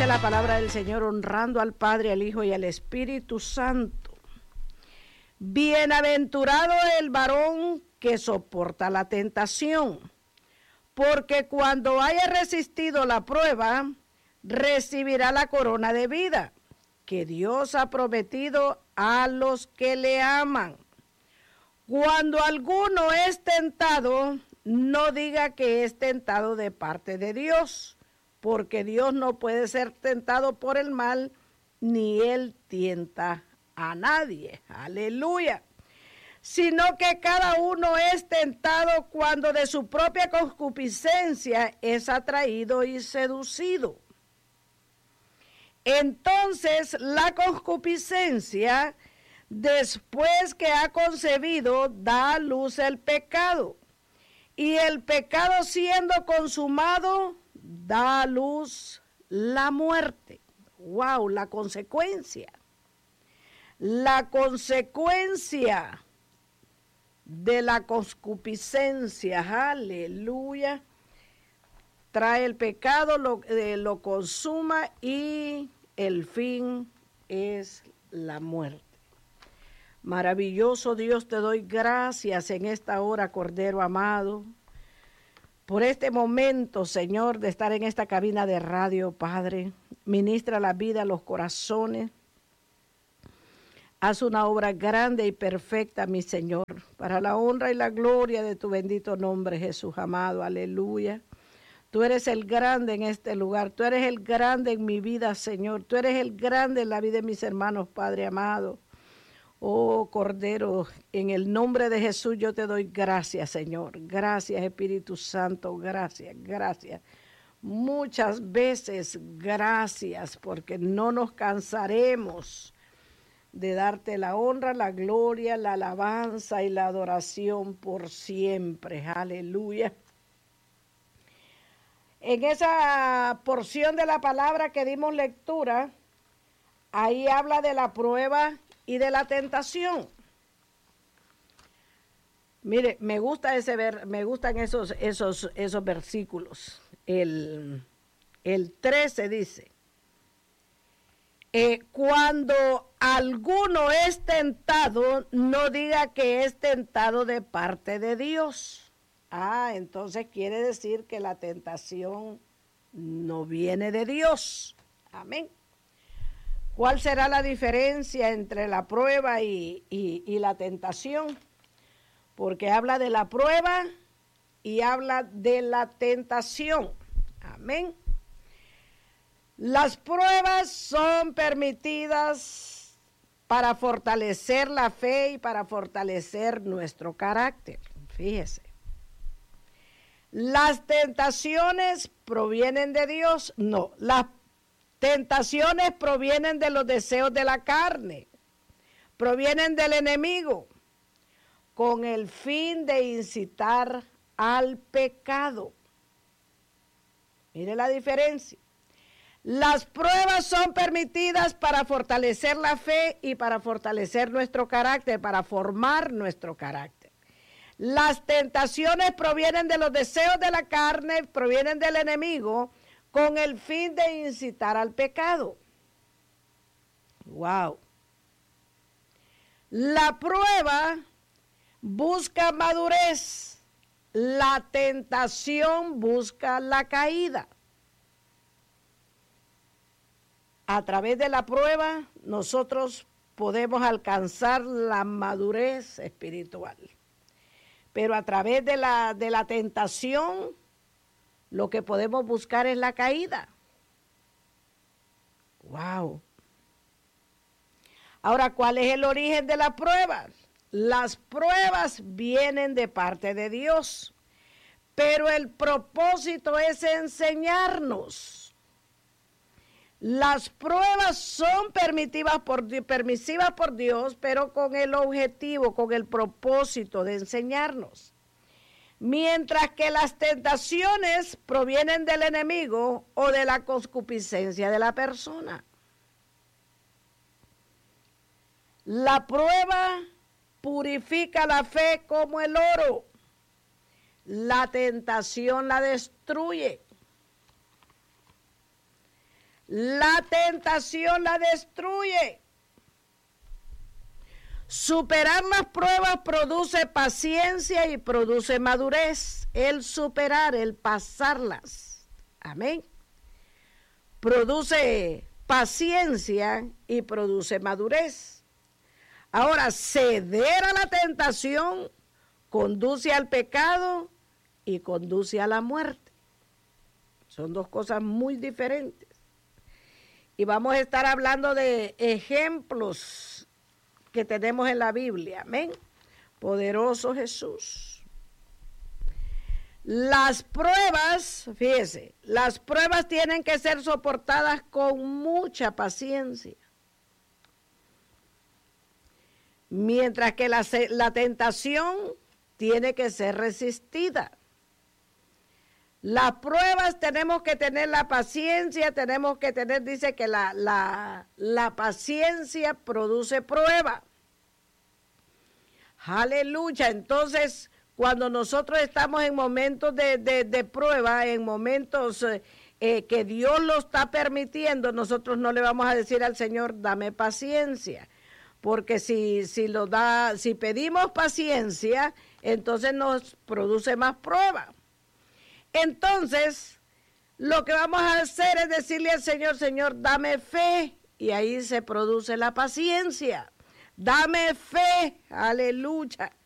la palabra del Señor honrando al Padre, al Hijo y al Espíritu Santo. Bienaventurado el varón que soporta la tentación, porque cuando haya resistido la prueba, recibirá la corona de vida que Dios ha prometido a los que le aman. Cuando alguno es tentado, no diga que es tentado de parte de Dios, porque Dios no puede ser tentado por el mal, ni Él tienta a nadie. Aleluya. Sino que cada uno es tentado cuando de su propia concupiscencia es atraído y seducido. Entonces la concupiscencia, después que ha concebido, da a luz el pecado. Y el pecado, siendo consumado, da a luz la muerte. ¡Wow! La consecuencia. La consecuencia de la concupiscencia, aleluya, trae el pecado, lo consuma y el fin es la muerte. Maravilloso Dios, te doy gracias en esta hora, Cordero amado, por este momento, Señor, de estar en esta cabina de radio, Padre. Ministra la vida a los corazones. Haz una obra grande y perfecta, mi Señor, para la honra y la gloria de tu bendito nombre, Jesús amado. Aleluya. Tú eres el grande en este lugar. Tú eres el grande en mi vida, Señor. Tú eres el grande en la vida de mis hermanos, Padre amado. Oh, Cordero, en el nombre de Jesús yo te doy gracias, Señor. Gracias, Espíritu Santo. Gracias, gracias. Muchas veces gracias, porque no nos cansaremos de darte la honra, la gloria, la alabanza y la adoración por siempre. Aleluya. En esa porción de la palabra que dimos lectura, ahí habla de la prueba y de la tentación. Mire, me gustan esos versículos. El 13 dice, cuando alguno es tentado, no diga que es tentado de parte de Dios. Entonces quiere decir que la tentación no viene de Dios. Amén. ¿Cuál será la diferencia entre la prueba y la tentación? Porque habla de la prueba y habla de la tentación. Amén. Las pruebas son permitidas para fortalecer la fe y para fortalecer nuestro carácter. Fíjese. ¿Las tentaciones provienen de Dios? No, las tentaciones provienen de los deseos de la carne, provienen del enemigo, con el fin de incitar al pecado. Mire la diferencia. Las pruebas son permitidas para fortalecer la fe y para fortalecer nuestro carácter, para formar nuestro carácter. Las tentaciones provienen de los deseos de la carne, provienen del enemigo, con el fin de incitar al pecado. Wow. La prueba busca madurez, la tentación busca la caída. A través de la prueba nosotros podemos alcanzar la madurez espiritual. Pero a través de la tentación, lo que podemos buscar es la caída. ¡Wow! Ahora, ¿cuál es el origen de las pruebas? Las pruebas vienen de parte de Dios, pero el propósito es enseñarnos. Las pruebas son permisivas por Dios, pero con el objetivo, con el propósito de enseñarnos. Mientras que las tentaciones provienen del enemigo o de la concupiscencia de la persona. La prueba purifica la fe como el oro. La tentación la destruye. La tentación la destruye. Superar las pruebas produce paciencia y produce madurez. El superar, el pasarlas. Amén. Produce paciencia y produce madurez. Ahora, ceder a la tentación conduce al pecado y conduce a la muerte. Son dos cosas muy diferentes. Y vamos a estar hablando de ejemplos que tenemos en la Biblia. Amén. Poderoso Jesús. Las pruebas, fíjese, las pruebas tienen que ser soportadas con mucha paciencia. Mientras que la tentación tiene que ser resistida. Las pruebas tenemos que tener la paciencia, tenemos que tener, dice que la paciencia produce prueba. Aleluya. Entonces, cuando nosotros estamos en momentos de prueba, en momentos que Dios lo está permitiendo, nosotros no le vamos a decir al Señor, dame paciencia. Porque si pedimos paciencia, entonces nos produce más prueba. Entonces, lo que vamos a hacer es decirle al Señor, Señor, dame fe, y ahí se produce la paciencia. Dame fe, aleluya.